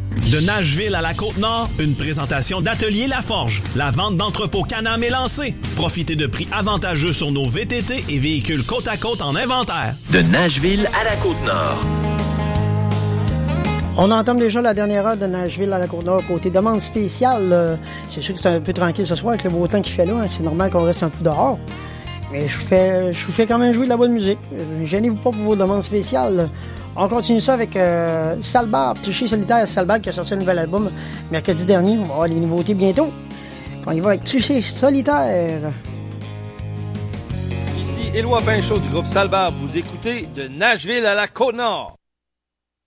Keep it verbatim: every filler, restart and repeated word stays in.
De Nashville à la Côte-Nord, une présentation d'Atelier Laforge. La vente d'entrepôts Can-Am est lancée. Profitez de prix avantageux sur nos V T T et véhicules côte à côte en inventaire. De Nashville à la Côte-Nord. On entame déjà la dernière heure de Nashville à la Côte-Nord. Côté demande spéciale, euh, c'est sûr que c'est un peu tranquille ce soir avec le beau temps qu'il fait là. Hein, c'est normal qu'on reste un peu dehors. Mais je vous fais, je vous fais quand même jouer de la bonne musique. Euh, gênez-vous pas pour vos demandes spéciales. On continue ça avec euh, Salbar, Cliché Solitaire Salbar qui a sorti un nouvel album mercredi dernier. On va avoir les nouveautés bientôt. On y va avec Cliché Solitaire. Ici Éloi Pinchot du groupe Salbar. Vous écoutez de Nashville à la Côte-Nord.